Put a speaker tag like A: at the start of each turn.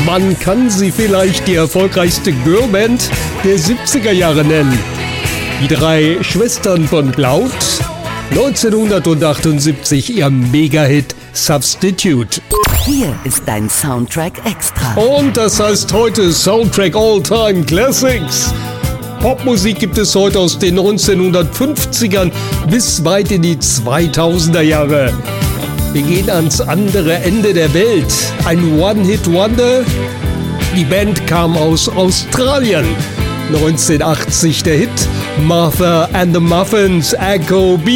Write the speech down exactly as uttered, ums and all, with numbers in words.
A: Man kann sie vielleicht die erfolgreichste Girlband der siebziger Jahre nennen. Die drei Schwestern von Blount, neunzehnhundertachtundsiebzig ihr Mega-Hit Substitute.
B: Hier ist dein Soundtrack Extra.
A: Und das heißt heute Soundtrack All-Time Classics. Popmusik gibt es heute aus den neunzehnhundertfünfzigern bis weit in die zweitausender Jahre. Wir gehen ans andere Ende der Welt. Ein One-Hit-Wonder. Die Band kam aus Australien. neunzehnhundertachtzig der Hit Martha and the Muffins, Echo Beat.